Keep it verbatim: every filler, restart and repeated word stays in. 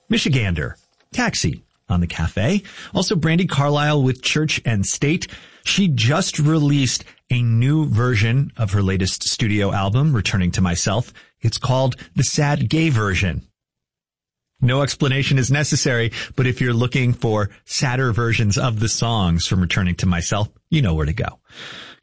Michigander, Taxi on the Cafe. Also Brandi Carlile with Church and State. She just released a new version of her latest studio album, Returning to Myself. It's called the Sad Gay Version. No explanation is necessary, but if you're looking for sadder versions of the songs from Returning to Myself, you know where to go.